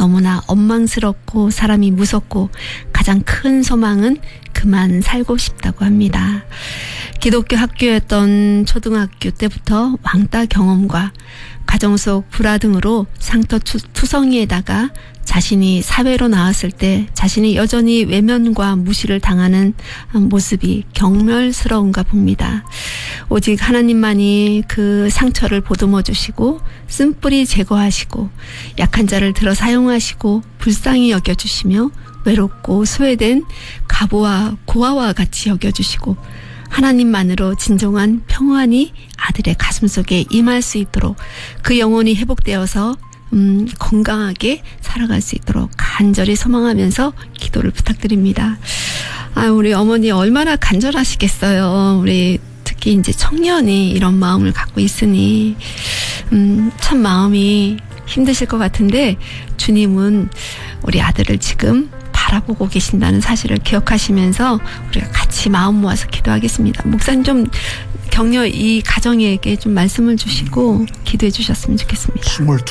너무나 원망스럽고 사람이 무섭고 가장 큰 소망은 그만 살고 싶다고 합니다. 기독교 학교였던 초등학교 때부터 왕따 경험과 가정 속 불화 등으로 상처투성이에다가 자신이 사회로 나왔을 때 자신이 여전히 외면과 무시를 당하는 모습이 경멸스러운가 봅니다. 오직 하나님만이 그 상처를 보듬어 주시고 쓴뿌리 제거하시고 약한 자를 들어 사용하시고 불쌍히 여겨주시며 외롭고 소외된 가보와 고아와 같이 여겨주시고 하나님만으로 진정한 평안이 아들의 가슴속에 임할 수 있도록 그 영혼이 회복되어서 건강하게 살아갈 수 있도록 간절히 소망하면서 기도를 부탁드립니다. 우리 어머니 얼마나 간절하시겠어요. 우리 특히 이제 청년이 이런 마음을 갖고 있으니 참 마음이 힘드실 것 같은데 주님은 우리 아들을 지금 바라보고 계신다는 사실을 기억하시면서 우리가 같이 마음 모아서 기도하겠습니다. 목사님 좀 격려 이 가정에게 좀 말씀을 주시고 기도해 주셨으면 좋겠습니다.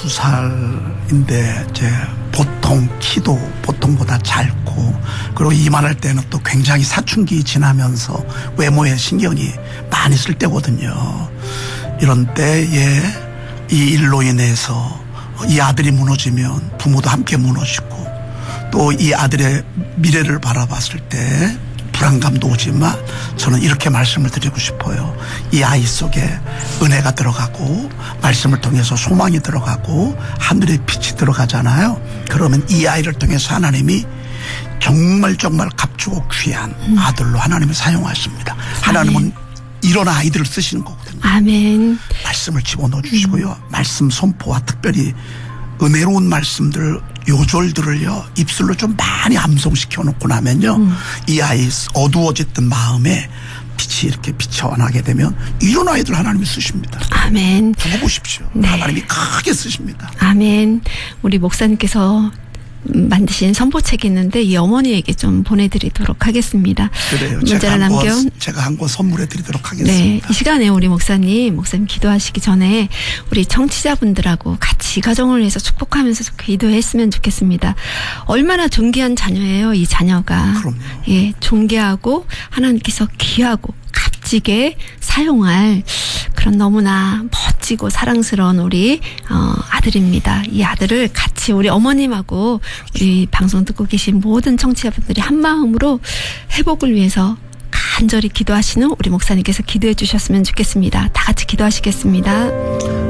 22살인데 이제 보통 키도 보통보다 짧고 그리고 이만할 때는 또 굉장히 사춘기 지나면서 외모에 신경이 많이 쓸 때거든요. 이런 때에 이 일로 인해서 이 아들이 무너지면 부모도 함께 무너지고 또 이 아들의 미래를 바라봤을 때 불안감도 오지만 저는 이렇게 말씀을 드리고 싶어요. 이 아이 속에 은혜가 들어가고 말씀을 통해서 소망이 들어가고 하늘의 빛이 들어가잖아요. 그러면 이 아이를 통해서 하나님이 정말 값주고 귀한 아들로 하나님을 사용하십니다. 하나님은 이런 아이들을 쓰시는 거거든요. 아멘. 말씀을 집어넣어 주시고요. 말씀 선포와 특별히 은혜로운 말씀들 요절들을요 입술로 좀 많이 암송시켜 놓고 나면요 이 아이 어두워졌던 마음에 빛이 이렇게 비춰나게 되면 이런 아이들 하나님이 쓰십니다. 아멘. 두고 보십시오. 네. 하나님이 크게 쓰십니다. 아멘. 우리 목사님께서 만드신 선포책이 있는데 이 어머니에게 좀 보내드리도록 하겠습니다. 그래요. 제가 한 권 선물해드리도록 하겠습니다. 네, 이 시간에 우리 목사님 기도하시기 전에 우리 청취자분들하고 같이 가정을 위해서 축복하면서 기도했으면 좋겠습니다. 얼마나 존귀한 자녀예요, 이 자녀가. 그럼요. 예, 존귀하고 하나님께서 귀하고 값지게 사용할 그런 너무나 멋지고 사랑스러운 우리 아들입니다. 이 아들을 같이 우리 어머님하고 우리 방송 듣고 계신 모든 청취자분들이 한 마음으로 회복을 위해서 간절히 기도하시는 우리 목사님께서 기도해 주셨으면 좋겠습니다. 다 같이 기도하시겠습니다.